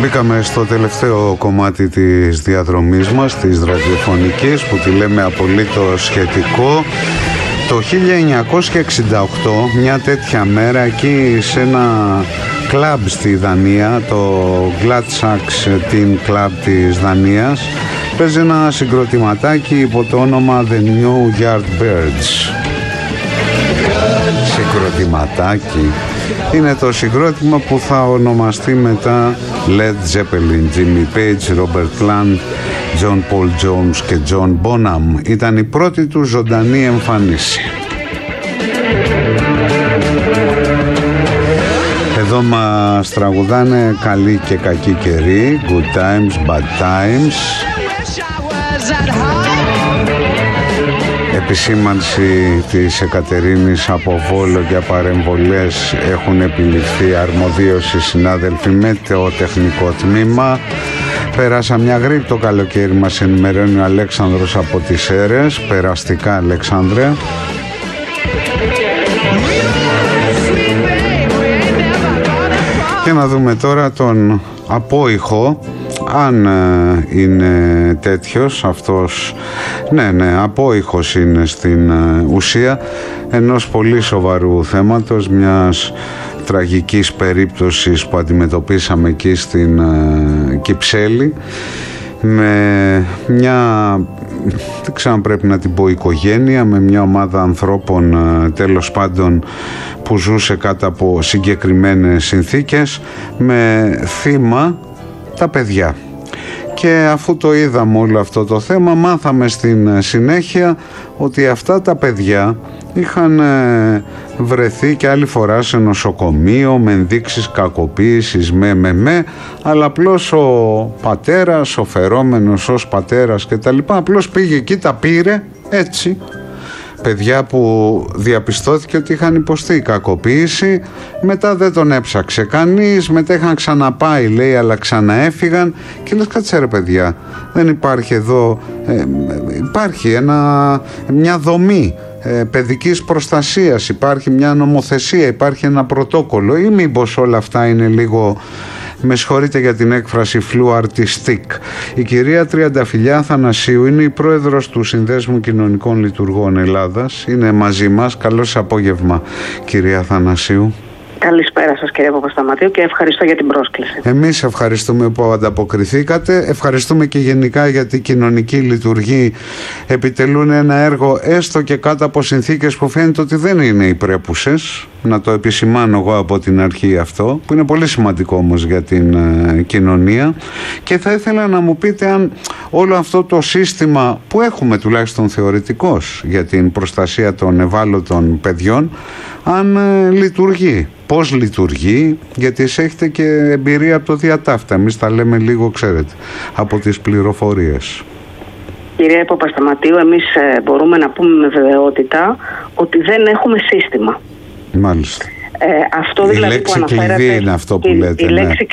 Μπήκαμε στο τελευταίο κομμάτι της διαδρομής μας, της ραδιοφωνικής, που τη λέμε απολύτως σχετικό. Το 1968, μια τέτοια μέρα, εκεί σε ένα κλαμπ στη Δανία, το Gladsaxe Teen Club της Δανίας, παίζει ένα συγκροτηματάκι υπό το όνομα The New Yardbirds. Συγκροτηματάκι. Είναι το συγκρότημα που θα ονομαστεί μετά Led Zeppelin, Jimmy Page, Robert Plant, John Paul Jones και John Bonham. Ήταν η πρώτη του ζωντανή εμφάνιση. Εδώ μας τραγουδάνε καλή και κακή καιρή, good times, bad times. Επισήμανση της Εκατερίνης από Βόλο για παρεμβολές έχουν επιληφθεί αρμοδίως οι συνάδελφοι με το τεχνικό τμήμα. Πέρασα μια γρήγορα το καλοκαίρι, μας ενημερώνει ο Αλέξανδρος από τις Σέρρες. Περαστικά, Αλέξανδρε. Και να δούμε τώρα τον απόϊχο, αν είναι τέτοιος αυτός. Ναι, απόϊχος είναι στην ουσία ενός πολύ σοβαρού θέματος, μιας τραγικής περίπτωσης που αντιμετωπίσαμε εκεί στην Κυψέλη, με μια, δεν ξέρω αν πρέπει να την πω οικογένεια, με μια ομάδα ανθρώπων τέλος πάντων που ζούσε κάτω από συγκεκριμένες συνθήκες, με θύμα τα παιδιά. Και αφού το είδαμε όλο αυτό το θέμα, μάθαμε στην συνέχεια ότι αυτά τα παιδιά είχαν βρεθεί και άλλη φορά σε νοσοκομείο με ενδείξεις κακοποίησης, αλλά απλώς ο πατέρας, ο φερόμενος ως πατέρας και τα λοιπά, απλώς πήγε εκεί, τα πήρε έτσι. Παιδιά που διαπιστώθηκε ότι είχαν υποστεί κακοποίηση, μετά δεν τον έψαξε κανείς, μετά είχαν ξαναπάει, λέει, αλλά ξαναέφυγαν. Και λες, κάτσε ρε παιδιά, δεν υπάρχει εδώ, υπάρχει μια δομή παιδικής προστασίας, υπάρχει μια νομοθεσία, υπάρχει ένα πρωτόκολλο, ή μήπως όλα αυτά είναι λίγο, με συγχωρείτε για την έκφραση, φλουαρτιστικ. Η κυρία Τριανταφυλλιά Θανασίου είναι η πρόεδρος του Συνδέσμου Κοινωνικών Λειτουργών Ελλάδας. Είναι μαζί μας. Καλώς απόγευμα, κυρία Θανασίου. Καλησπέρα σας, κύριε Παπασταματίου, και ευχαριστώ για την πρόσκληση. Εμείς ευχαριστούμε που ανταποκριθήκατε. Ευχαριστούμε και γενικά γιατί οι κοινωνικοί λειτουργοί επιτελούν ένα έργο, έστω και κάτω από συνθήκες που φαίνεται ότι δεν είναι οι πρέπουσες. Να το επισημάνω εγώ από την αρχή αυτό, που είναι πολύ σημαντικό όμως για την κοινωνία. Και θα ήθελα να μου πείτε αν όλο αυτό το σύστημα που έχουμε, τουλάχιστον θεωρητικώς, για την προστασία των ευάλωτων παιδιών, αν λειτουργεί, πώς λειτουργεί, γιατί έχετε και εμπειρία από το διατάφτα. Εμείς τα λέμε λίγο, ξέρετε, από τις πληροφορίες. Κυρία Παπασταματίου, εμείς μπορούμε να πούμε με βεβαιότητα ότι δεν έχουμε σύστημα. Mάλιστα. Αυτό δηλαδή η λέξη που κλειδί είναι αυτό που λέτε. Η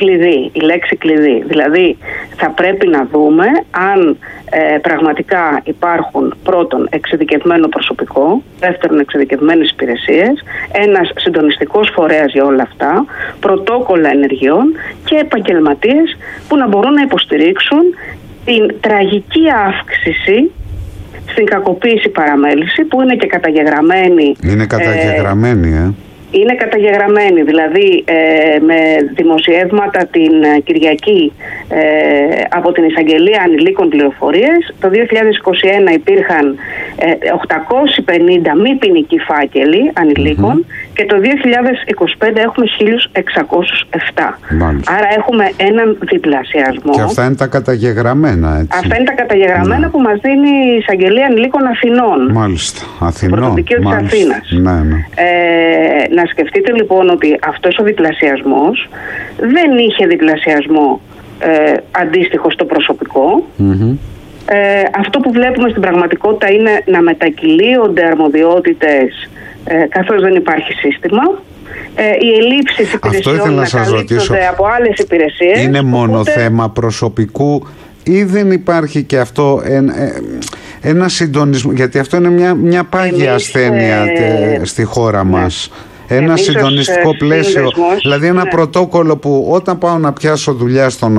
λέξη κλειδί. Δηλαδή θα πρέπει να δούμε αν πραγματικά υπάρχουν, πρώτον, εξειδικευμένο προσωπικό, δεύτερον, εξειδικευμένες υπηρεσίες, ένας συντονιστικός φορέας για όλα αυτά, πρωτόκολλα ενεργειών και επαγγελματίες που να μπορούν να υποστηρίξουν την τραγική αύξηση στην κακοποίηση παραμέληση, που είναι και καταγεγραμμένη. Είναι καταγεγραμμένη, Είναι καταγεγραμμένη, δηλαδή με δημοσιεύματα την Κυριακή από την Εισαγγελία Ανηλίκων Πληροφορίες. Το 2021 υπήρχαν 850 μη ποινικοί φάκελοι ανηλίκων και το 2025 έχουμε 1.607. Άρα έχουμε έναν διπλασιασμό. Και αυτά είναι τα καταγεγραμμένα, έτσι. Αυτά είναι τα καταγεγραμμένα που μας δίνει η Εισαγγελία Ανηλίκων Αθηνών. Μάλιστα, Αθηνών. Πρωτοδικείο της Αθήνας. Να σκεφτείτε λοιπόν ότι αυτός ο διπλασιασμός δεν είχε διπλασιασμό αντίστοιχο στο προσωπικό. Αυτό που βλέπουμε στην πραγματικότητα είναι να μετακυλίονται αρμοδιότητες καθώς δεν υπάρχει σύστημα. Οι ελλείψεις υπηρεσιών να καλύπτονται από άλλες υπηρεσίες. Είναι μόνο θέμα προσωπικού ή δεν υπάρχει και αυτό ένα συντονισμό? Γιατί αυτό είναι μια πάγια ασθένεια στη χώρα μας. Ένα συντονιστικό πλαίσιο, δηλαδή ένα πρωτόκολλο που όταν πάω να πιάσω δουλειά στον